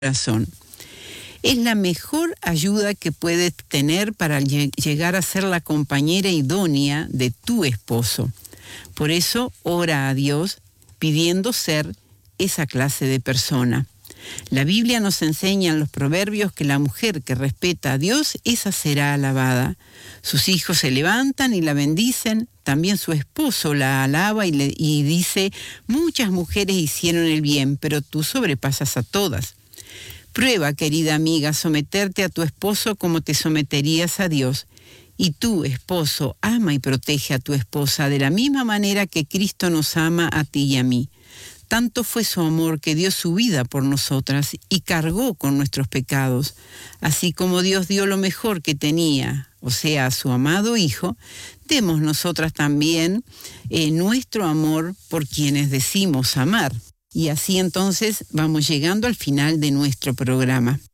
corazón. Es la mejor ayuda que puedes tener para llegar a ser la compañera idónea de tu esposo. Por eso, ora a Dios pidiendo ser esa clase de persona. La Biblia nos enseña en los proverbios que la mujer que respeta a Dios, esa será alabada. Sus hijos se levantan y la bendicen, también su esposo la alaba y dice: muchas mujeres hicieron el bien, pero tú sobrepasas a todas. Prueba, querida amiga, someterte a tu esposo como te someterías a Dios. Y tú, esposo, ama y protege a tu esposa de la misma manera que Cristo nos ama a ti y a mí. Tanto fue su amor que dio su vida por nosotras y cargó con nuestros pecados. Así como Dios dio lo mejor que tenía, o sea, a su amado Hijo, demos nosotras también nuestro amor por quienes decimos amar. Y así entonces vamos llegando al final de nuestro programa.